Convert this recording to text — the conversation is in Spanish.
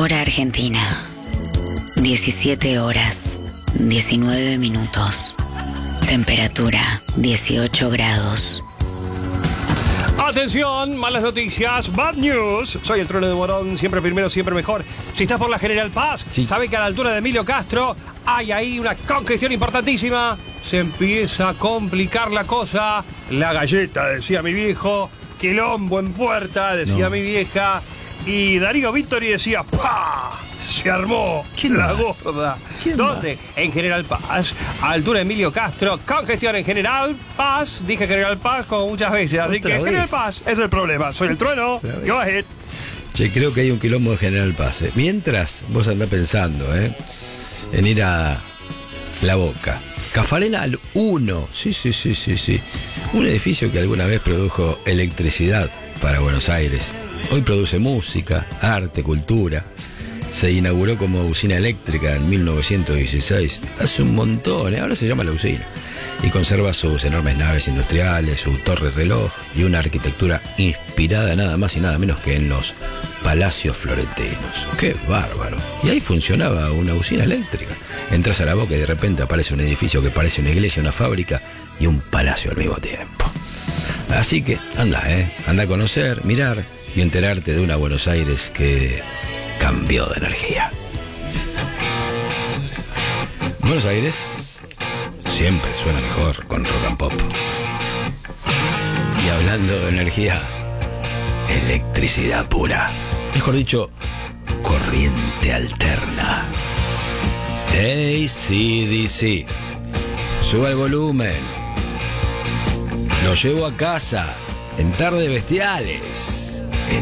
Hora Argentina, 17 horas, 19 minutos. Temperatura, 18 grados. Atención, malas noticias, bad news. Soy el Trueno de Morón, siempre primero, siempre mejor. Si estás por la General Paz, sí, sabe que a la altura de Emilio Castro hay ahí una congestión importantísima. Se empieza a complicar la cosa. La galleta, decía mi viejo. Quilombo en puerta, decía mi vieja. Y Darío Victory decía, ¡pah! Se armó la gorda. ¿Dónde? En General Paz, a altura de Emilio Castro, congestión en General Paz. Dije General Paz como muchas veces, así que General Paz es el problema. Soy el Trueno. Go ahead. Che, creo que hay un quilombo de General Paz. Mientras vos andás pensando en ir a La Boca. Cafarena al 1. Sí. Un edificio que alguna vez produjo electricidad para Buenos Aires. Hoy produce música, arte, cultura. Se inauguró como usina eléctrica en 1916. Hace un montón, ahora se llama La Usina. Y conserva sus enormes naves industriales, su torre reloj y una arquitectura inspirada nada más y nada menos que en los palacios florentinos. ¡Qué bárbaro! Y ahí funcionaba una usina eléctrica. Entras a La Boca y de repente aparece un edificio que parece una iglesia, una fábrica y un palacio al mismo tiempo. Así que anda a conocer, mirar y enterarte de una Buenos Aires que cambió de energía. Buenos Aires siempre suena mejor con rock and pop. Y hablando de energía, electricidad pura. Mejor dicho, corriente alterna. AC/DC. Suba el volumen. Lo llevo a casa en Tardes Bestiales.